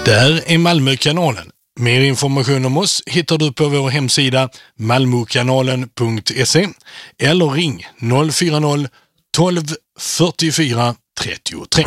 Där är Malmökanalen. Mer information om oss hittar du på vår hemsida malmokanalen.se eller ring 040 12 44 33.